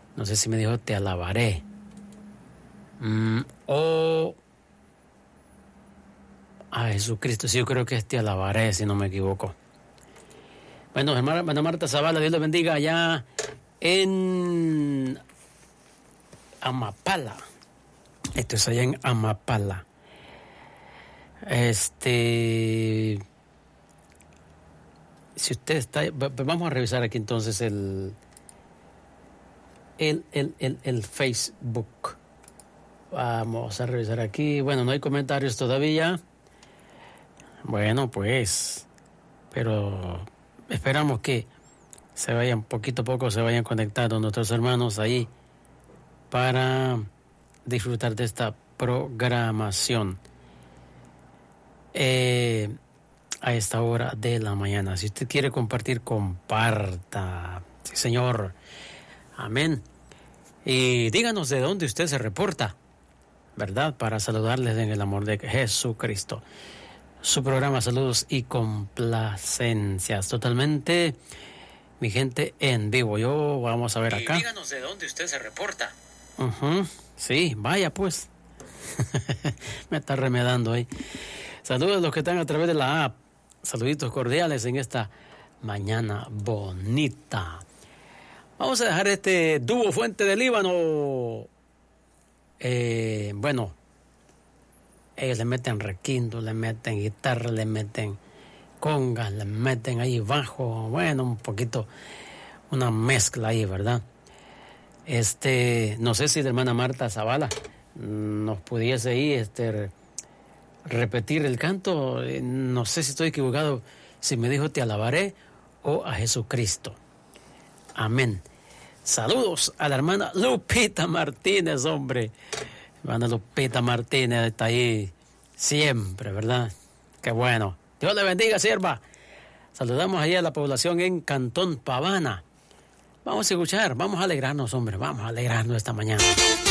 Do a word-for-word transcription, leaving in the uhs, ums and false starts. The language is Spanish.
No sé si me dijo te alabaré. Mm, o a Jesucristo. Sí, yo creo que es te alabaré, si no me equivoco. Bueno, hermana Marta Zavala, Dios le bendiga allá en Amapala. Esto es allá en Amapala. Este, si usted está, vamos a revisar aquí entonces el, el, el, el, el Facebook. Vamos a revisar aquí. Bueno, no hay comentarios todavía. Bueno, pues, pero esperamos que se vayan, poquito a poco se vayan conectando nuestros hermanos ahí para disfrutar de esta programación eh, a esta hora de la mañana. Si usted quiere compartir, comparta. Sí, señor. Amén. Y díganos de dónde usted se reporta, ¿verdad? Para saludarles en el amor de Jesucristo. Su programa Saludos y Complacencias, totalmente, mi gente, en vivo. Yo, vamos a ver acá. Y díganos de dónde usted se reporta. Uh-huh. Sí, vaya pues. Me está remedando ahí. Saludos a los que están a través de la app. Saluditos cordiales en esta mañana bonita. Vamos a dejar este dúo Fuente del Líbano. Eh, bueno, ellos le meten requinto, le meten guitarra, le meten congas, le meten ahí bajo, bueno, un poquito, una mezcla ahí, ¿verdad? Este, no sé si la hermana Marta Zavala nos pudiese ahí, este, repetir el canto. No sé si estoy equivocado, si me dijo te alabaré o a Jesucristo. Amén. Saludos a la hermana Lupita Martínez, hombre. Hermana Lupita Martínez está ahí siempre, ¿verdad? Qué bueno. Dios le bendiga, sierva. Saludamos ahí a la población en Cantón Pavana. Vamos a escuchar, vamos a alegrarnos, hombre, vamos a alegrarnos esta mañana.